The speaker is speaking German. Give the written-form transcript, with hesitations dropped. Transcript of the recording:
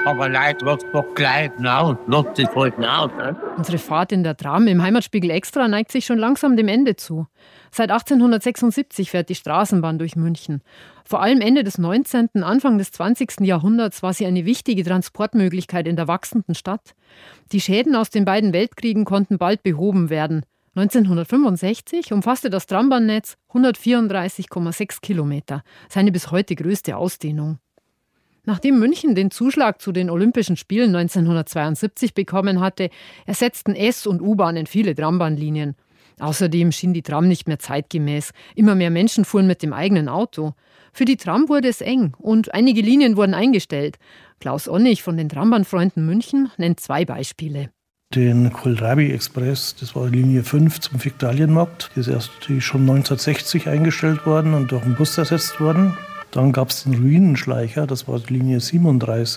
Aber Leute, was doch gleich aus, lasst sich halt aus. Ne? Unsere Fahrt in der Tram im Heimatspiegel Extra neigt sich schon langsam dem Ende zu. Seit 1876 fährt die Straßenbahn durch München. Vor allem Ende des 19., Anfang des 20. Jahrhunderts war sie eine wichtige Transportmöglichkeit in der wachsenden Stadt. Die Schäden aus den beiden Weltkriegen konnten bald behoben werden. 1965 umfasste das Trambahnnetz 134,6 Kilometer, seine bis heute größte Ausdehnung. Nachdem München den Zuschlag zu den Olympischen Spielen 1972 bekommen hatte, ersetzten S- und U-Bahnen viele Trambahnlinien. Außerdem schien die Tram nicht mehr zeitgemäß. Immer mehr Menschen fuhren mit dem eigenen Auto. Für die Tram wurde es eng und einige Linien wurden eingestellt. Klaus Onnig von den Trambahnfreunden München nennt 2 Beispiele. Den Kohlrabi-Express, das war Linie 5 zum Viktualienmarkt. Die ist erst schon 1960 eingestellt worden und durch einen Bus ersetzt worden. Dann gab es den Ruinenschleicher, das war die Linie 37.